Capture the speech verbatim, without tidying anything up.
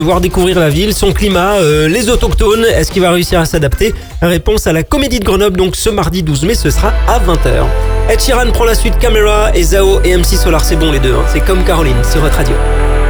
Voir découvrir la ville, son climat, euh, les autochtones, est-ce qu'il va réussir à s'adapter? Réponse à la Comédie de Grenoble, donc ce mardi douze mai, ce sera à vingt heures. Ed Sheeran prend la suite, Camera et Zao et M C Solar, c'est bon les deux, hein. C'est comme Caroline sur votre radio.